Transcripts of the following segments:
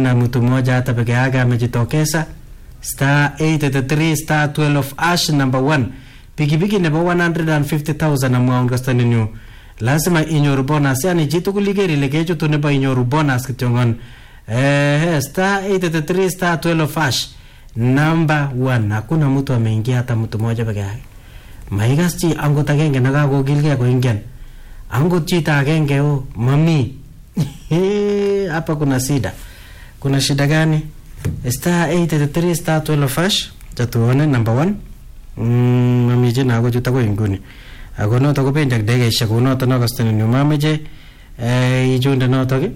hakuna mtu mmoja hata peke yake amejitokeza. Star 883 star 12 hash number 1. Pikipiki nebo 150,000 amwaun kastani nyo. Lazima inyoru bonus, yani jitu kuligeri legeju tu nebo inyoru bonus kityongon. Star 883 star 12 hash number 1. Hakuna mtu ameingia hata mtu mmoja peke yake. Maigas chi angot agenge nakakokilgei koingen. Angot chito agenge mami. Hapa kuna shida. Kuna shida gani? Star 883 star 12 hash chatuone number 1. Mami jina ako juta ko inguni. Ako noto ko pendak dege sha ko noto nakastani ni mamaje ichunde noto ke.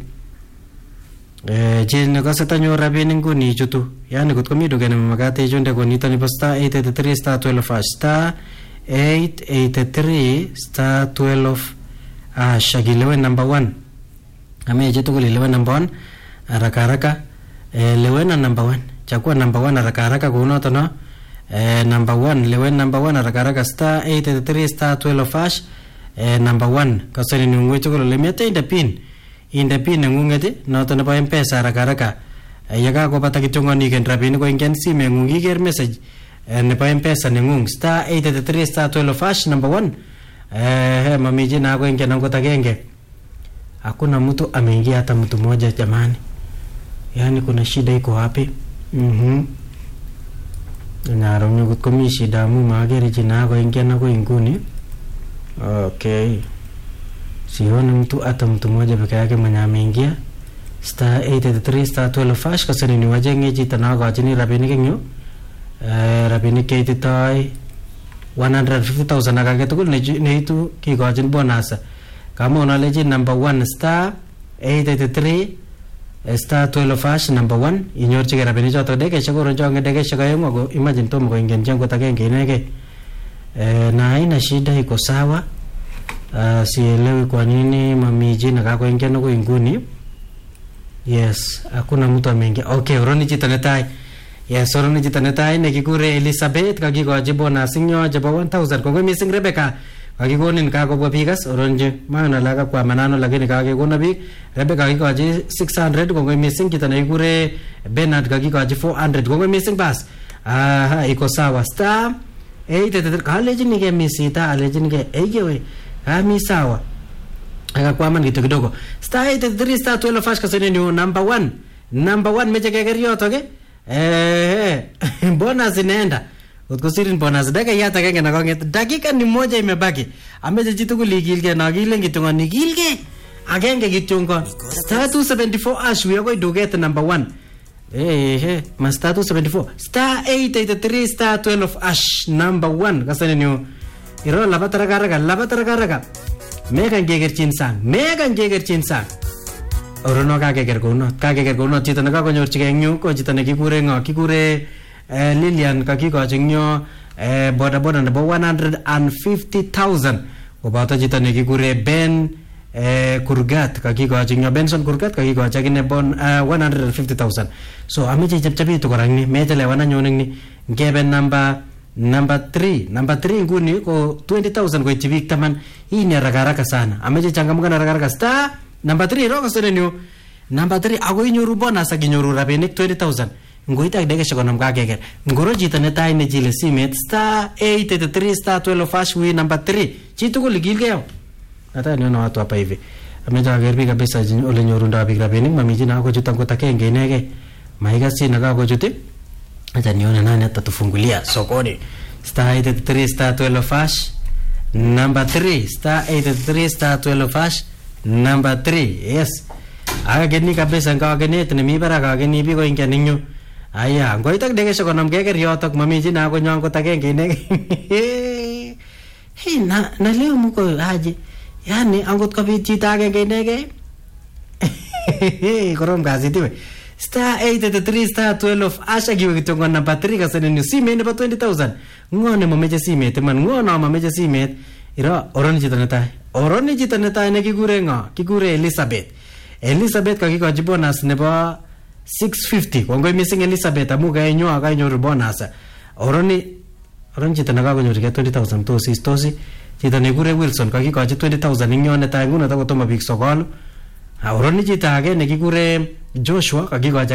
Jin ko satanyo rabining nguni jutu. Yani kot ko mido gene magate ichunde ko nito ni star 883 star 12 hash star 883 star 12 hash agilewe number 1. Ame jitu ko lewe number 1 haraka lewen number 1 chakua number 1 haraka ko noto no number 1 lewen number 1 haraka star 883 star 12 hash number 1 kasani ni ngwe chokolo lemete inde pin ngungeti noto nebo M-Pesa haraka yaga ko pata kitongoni ken rabini ko ingen sime ngungi ger message nebo M-Pesa nengung star 883 star 12 hash number 1 mamiji na ko ingen ngota genge. Hakuna mtu ameingia hata mtu mmoja jamani. Yani kuna shida iko wapi? Ngaromyo kut komi shida mu magere jina ko ingia na ko inguni. Okay. Sioni mtu hata mtu mmoja peke yake mwenye ameingia. Star 883 star 12 hash kasani ni wajenge jita na ko ajini rabini kenyo. Rabini keiti toy 150,000 akage tukul ne itu ki ko ajin bonus. Kama unaleji number 1 star 883 star 12 hash number 1 inyorchige rabini choto dege shakoro jonge dege shakayengo ko imagine tomo ko ingen jango takenge inege na ina shida iko sawa. Sielewi kwa nini mamiji na kako ingeno ko inguni. Yes, hakuna mtu ameingia. Okay, oroni jitanetai. Yes, oroni jitanetai nekikure Elizabeth kakikoji bonus nyo jaba 1000 ko missing Rebecca kakikonin kakobwa bikas oronje maana laga kwa manano lakini kakikona bik Rebecca kakikoji 600 ko missing kitanekure Bernard kakikoji 400 ko missing bas. Iko sawa star 883 kaleji nige misita aleji nige egewe mi sawa akakuwa man kidogo star 883 star 12 hash kasene ni number 1 meje kegerio toke bonus inaenda utkusirin bonus daga yata kenge na konget dakika ni moja imebaki ameje jitu kuligilge na gile ngitungoni gilge agenge gitungo star 274 hash we are going to get number 1 star 274 star 883 star 12 hash number 1 kasene ni iro labataraga mega gegerchin sang orono kageger kono chito ne kakonyorchige nyu ko chito ne kikure Lilian kakikochi nyo boda nebo 150,000 koboto chito ne kikure Ben Kurgat kakikochi nyo Benson Kurgat kakikochi akine 150,000. So ameche chepchepitu korangni mechelewan anyun ni ngebe number 3 nguni ko 20,000 ko chivik taman hii ni haraka sana ameje changamuka na haraka star number 3 roko sone new number 3 ago inyoru bonus akinyoru rabinik 20,000 ngoita dege shokonam ka geger ngoro jita ne tai ne jile simet star 883 star 12 hash we number 3 chitu ko ligilge yo ata ni watu hapa hivi ameje agerbi kabisa ole nyoru nda big rabinik mamiji na ko juta ko takenge nege maiga sina ka ko juti acha nione nani atatufungulia sokoni star 883 star 12 hash number 3 star 883 star 12 hash number 3 yes ageni kabisa ngageni tene mi bara gageni bi ko inga ninyo aya ngoitak dege shokonam geger yotok mamiji na ko nyong ko takenge ne na leo muko aje yani angot ko bi chita agenge nege korom gazi tiwe star 883 star 12 asha giwe kitongo number 3 kasane ni sime nebo 20,000 ngone mameje sime teman ngono mameje sime ira oroni jita netai ne kikure Elizabeth kakikoji bonus nebo 650 kongoi missing Elizabeth amu kaenyo akanyoru bonus oroni jita nakakonyoru 20,000 tosi jita nekure Wilson kakikoji 20,000 ingone tai nguno takotoma bik sokol oroni jita age nekikure Joshua kakikoji